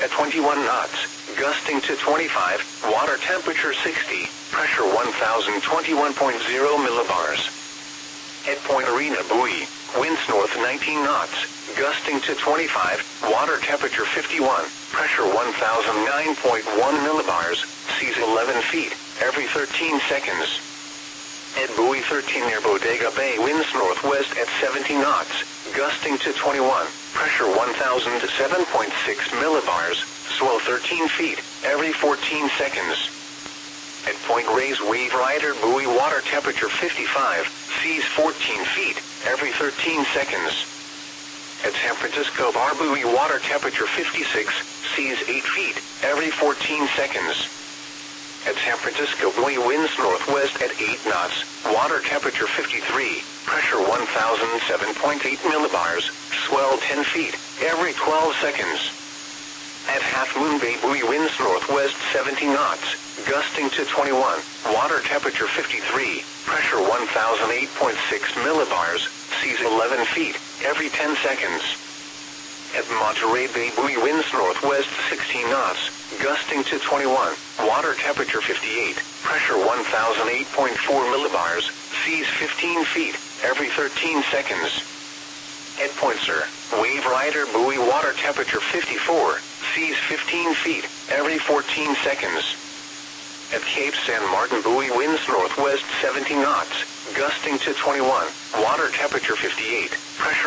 at 21 knots, gusting to 25, water temperature 60, pressure 1021.0 millibars. At Point Arena buoy, winds north 19 knots, gusting to 25, water temperature 51, pressure 1009.1 millibars, seas 11 feet, every 13 seconds. At buoy 13 near Bodega Bay, winds northwest at 70 knots, gusting to 21, pressure 1007.6 millibars, swell 13 feet, every 14 seconds. At Point Reyes Wave Rider buoy, water temperature 55, seas 14 feet, every 13 seconds. At San Francisco Bar buoy, water temperature 56, seas 8 feet, every 14 seconds. At San Francisco buoy, winds northwest at 8 knots, water temperature 53, pressure 1007.8 millibars, swell 10 feet, every 12 seconds. At Half Moon Bay buoy, winds northwest 70 knots, gusting to 21, water temperature 53, pressure 1008.6 millibars, seas 11 feet, every 10 seconds. At Monterey Bay buoy, winds northwest 16 knots, gusting to 21, water temperature 58, pressure 1008.4 millibars, seas 15 feet, every 13 seconds. At Point Sur Wave Rider buoy, water temperature 54, seas 15 feet, every 14 seconds. At Cape San Martin buoy, winds northwest 70 knots, gusting to 21, water temperature 58, pressure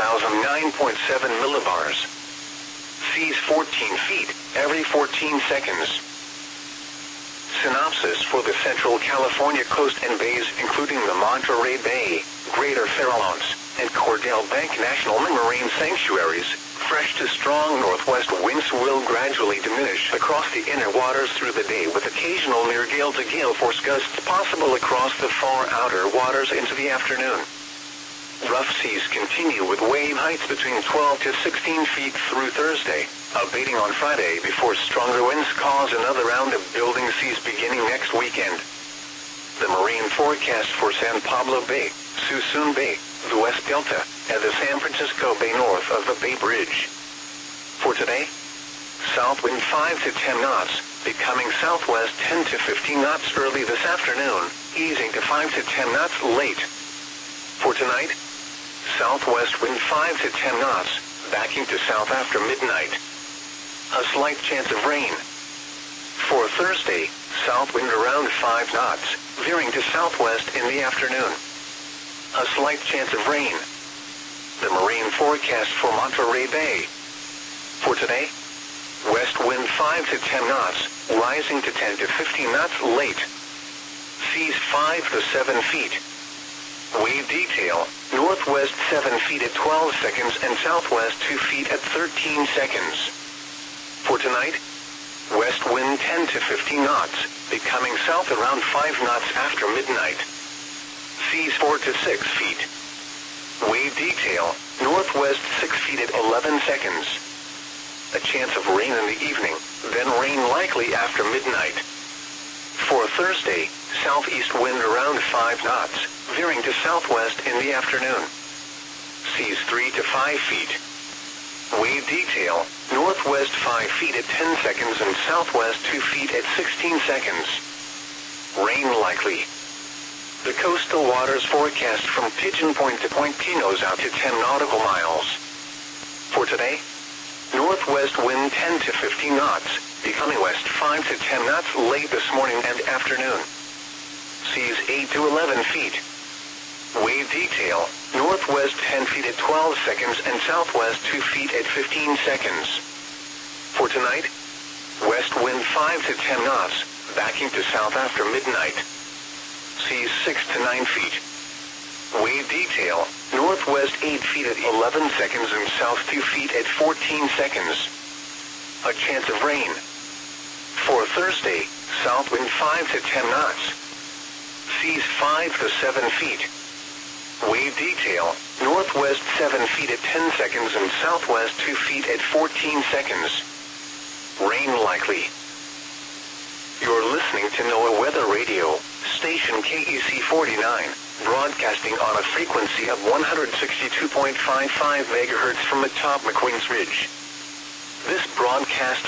1009.7 millibars. Seas 14 feet, every 14 seconds. Synopsis for the Central California coast and bays, including the Monterey Bay, Greater Farallones, and Cordell Bank National Marine Sanctuaries. Fresh to strong northwest winds will gradually diminish across the inner waters through the day, with occasional near gale to gale force gusts possible across the far outer waters into the afternoon. Rough seas continue with wave heights between 12 to 16 feet through Thursday, abating on Friday before stronger winds cause another round of building seas beginning next weekend. The marine forecast for San Pablo Bay, Suisun Bay, the West Delta, and the San Francisco Bay north of the Bay Bridge. For today, south wind 5 to 10 knots, becoming southwest 10 to 15 knots early this afternoon, easing to 5 to 10 knots late. For tonight, southwest wind 5 to 10 knots, backing to south after midnight. A slight chance of rain. For Thursday, south wind around 5 knots, veering to southwest in the afternoon. A slight chance of rain. The marine forecast for Monterey Bay. For today, west wind 5 to 10 knots, rising to 10 to 15 knots late. Seas 5 to 7 feet. Wave detail, northwest 7 feet at 12 seconds and southwest 2 feet at 13 seconds. For tonight, west wind 10 to 15 knots, becoming south around 5 knots after midnight. Seas 4 to 6 feet. Wave detail, northwest 6 feet at 11 seconds. A chance of rain in the evening, then rain likely after midnight. For Thursday, southeast wind around 5 knots, veering to southwest in the afternoon. Seas 3 to 5 feet. Wave detail, northwest 5 feet at 10 seconds and southwest 2 feet at 16 seconds. Rain likely. The coastal waters forecast from Pigeon Point to Point Pinos out to 10 nautical miles. For today, northwest wind 10 to 15 knots, becoming west 5 to 10 knots late this morning and afternoon. Seas 8 to 11 feet. Wave detail, northwest 10 feet at 12 seconds and southwest 2 feet at 15 seconds. For tonight, west wind 5 to 10 knots, backing to south after midnight. Seas 6 to 9 feet. Wave detail, northwest 8 feet at 11 seconds and south 2 feet at 14 seconds. A chance of rain. For Thursday, south wind 5 to 10 knots. Seas 5 to 7 feet. Wave detail, northwest 7 feet at 10 seconds and southwest 2 feet at 14 seconds. Rain likely. You're listening to NOAA Weather Radio, station KEC 49, broadcasting on a frequency of 162.55 MHz from atop McQueen's Ridge. This broadcast